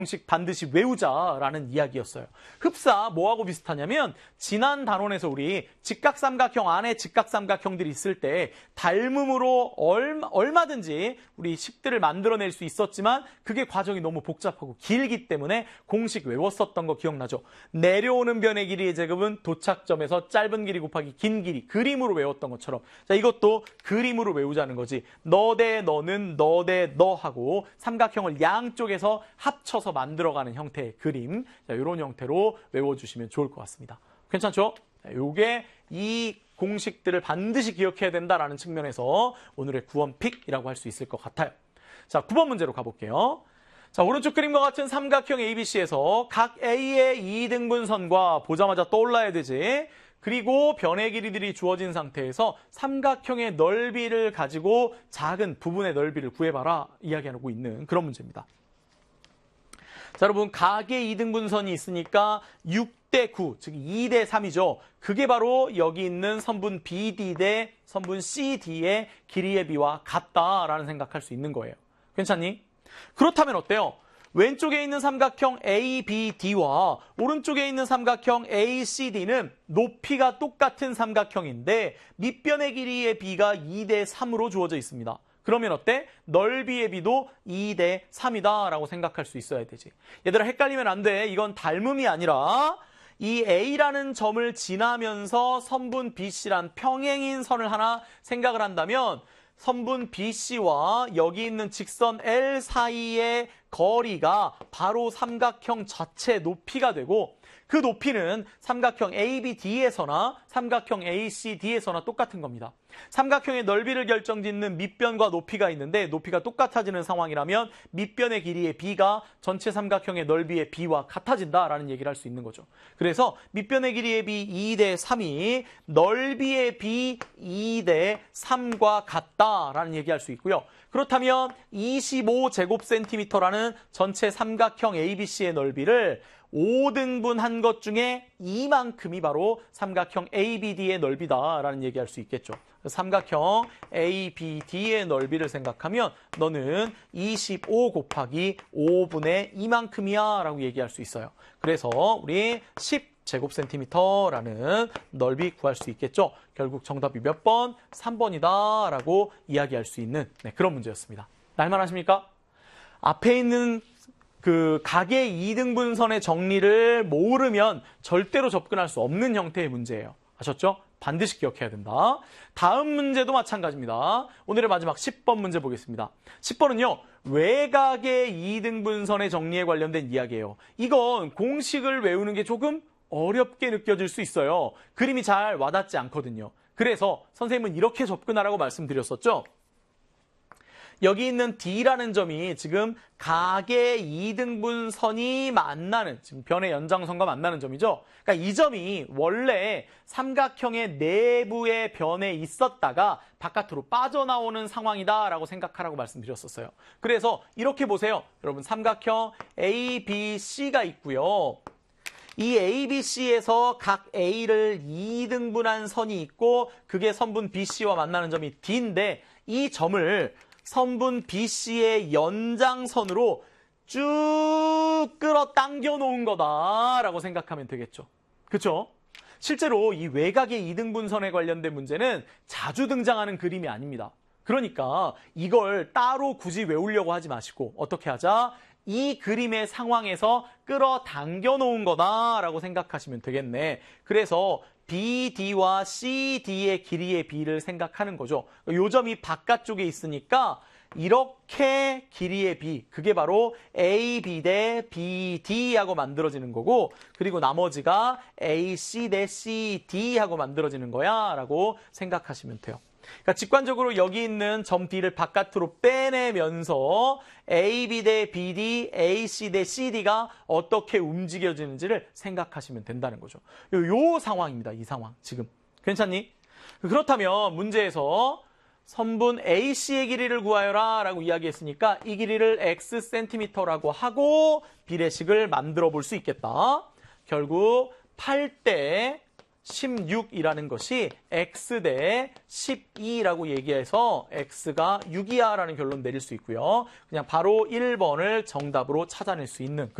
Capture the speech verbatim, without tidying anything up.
공식 반드시 외우자라는 이야기였어요. 흡사 뭐하고 비슷하냐면 지난 단원에서 우리 직각삼각형 안에 직각삼각형들이 있을 때 닮음으로 얼마, 얼마든지 우리 식들을 만들어낼 수 있었지만 그게 과정이 너무 복잡하고 길기 때문에 공식 외웠었던 거 기억나죠? 내려오는 변의 길이의 제곱은 도착점에서 짧은 길이 곱하기 긴 길이 그림으로 외웠던 것처럼 자 이것도 그림으로 외우자는 거지. 너 대 너는 너 대 너 하고 삼각형을 양쪽에서 합쳐서 만들어가는 형태의 그림. 자, 이런 형태로 외워주시면 좋을 것 같습니다. 괜찮죠? 이게 이 공식들을 반드시 기억해야 된다라는 측면에서 오늘의 구 번 픽이라고 할 수 있을 것 같아요. 자, 구 번 문제로 가볼게요. 자, 오른쪽 그림과 같은 삼각형 에이비씨에서 각 A의 이등분선과 보자마자 떠올라야 되지. 그리고 변의 길이들이 주어진 상태에서 삼각형의 넓이를 가지고 작은 부분의 넓이를 구해봐라 이야기하고 있는 그런 문제입니다. 자, 여러분 각의 이등분선이 있으니까 육 대 구, 즉 이 대 삼이죠. 그게 바로 여기 있는 선분 비디 대 선분 씨디의 길이의 비와 같다라는 생각할 수 있는 거예요. 괜찮니? 그렇다면 어때요? 왼쪽에 있는 삼각형 에이비디와 오른쪽에 있는 삼각형 에이씨디는 높이가 똑같은 삼각형인데 밑변의 길이의 비가 이 대 삼으로 주어져 있습니다. 그러면 어때? 넓이의 비도 이 대 삼이다 라고 생각할 수 있어야 되지. 얘들아 헷갈리면 안 돼. 이건 닮음이 아니라 이 A라는 점을 지나면서 선분 비씨란 평행인 선을 하나 생각을 한다면 선분 비씨와 여기 있는 직선 L 사이의 거리가 바로 삼각형 자체 높이가 되고 그 높이는 삼각형 에이비디에서나 삼각형 에이씨디에서나 똑같은 겁니다. 삼각형의 넓이를 결정짓는 밑변과 높이가 있는데 높이가 똑같아지는 상황이라면 밑변의 길이의 b가 전체 삼각형의 넓이의 b와 같아진다라는 얘기를 할 수 있는 거죠. 그래서 밑변의 길이의 b 이 대 삼이 넓이의 b 이 대 삼과 같다라는 얘기할 수 있고요. 그렇다면 이십오 제곱센티미터라는 전체 삼각형 에이비씨의 넓이를 오 등분한 것 중에 이만큼이 바로 삼각형 에이비디의 넓이다라는 얘기할 수 있겠죠. 삼각형 에이비디의 넓이를 생각하면 너는 이십오 곱하기 오분의 이만큼이야 라고 얘기할 수 있어요. 그래서 우리 십 제곱센티미터라는 넓이 구할 수 있겠죠. 결국 정답이 몇 번? 삼 번이다 라고 이야기할 수 있는 네, 그런 문제였습니다. 날만하십니까? 앞에 있는 그 각의 이등분선의 정리를 모르면 절대로 접근할 수 없는 형태의 문제예요. 아셨죠? 반드시 기억해야 된다. 다음 문제도 마찬가지입니다. 오늘의 마지막 십 번 문제 보겠습니다. 십 번은요. 외곽의 이등분선의 정리에 관련된 이야기예요. 이건 공식을 외우는 게 조금 어렵게 느껴질 수 있어요. 그림이 잘 와닿지 않거든요. 그래서 선생님은 이렇게 접근하라고 말씀드렸었죠. 여기 있는 D라는 점이 지금 각의 이등분선이 만나는, 지금 변의 연장선과 만나는 점이죠. 그러니까 이 점이 원래 삼각형의 내부의 변에 있었다가 바깥으로 빠져나오는 상황이다라고 생각하라고 말씀드렸었어요. 그래서 이렇게 보세요. 여러분 삼각형 에이비씨가 있고요. 이 에이비씨에서 각 A를 이등분한 선이 있고 그게 선분 비씨와 만나는 점이 D인데 이 점을 선분 비씨의 연장선으로 쭉 끌어당겨 놓은 거다라고 생각하면 되겠죠. 그렇죠? 실제로 이 외곽의 이등분선에 관련된 문제는 자주 등장하는 그림이 아닙니다. 그러니까 이걸 따로 굳이 외우려고 하지 마시고 어떻게 하자? 이 그림의 상황에서 끌어당겨 놓은 거다라고 생각하시면 되겠네. 그래서 비디와 씨디의 길이의 비를 생각하는 거죠. 요 점이 바깥쪽에 있으니까 이렇게 길이의 비, 그게 바로 에이비 대 비디하고 만들어지는 거고 그리고 나머지가 에이씨 대 씨디하고 만들어지는 거야 라고 생각하시면 돼요. 그러니까 직관적으로 여기 있는 점 D를 바깥으로 빼내면서 에이비 대 비디, 에이씨 대 씨디가 어떻게 움직여지는지를 생각하시면 된다는 거죠. 요, 요 상황입니다. 이 상황 지금. 괜찮니? 그렇다면 문제에서 선분 에이씨의 길이를 구하여라 라고 이야기했으니까 이 길이를 X 센티미터라고 하고 비례식을 만들어 볼 수 있겠다. 결국 팔 대 십육이라는 것이 x 대 십이라고 얘기해서 x가 육이야 라는 결론 내릴 수 있고요. 그냥 바로 일 번을 정답으로 찾아낼 수 있는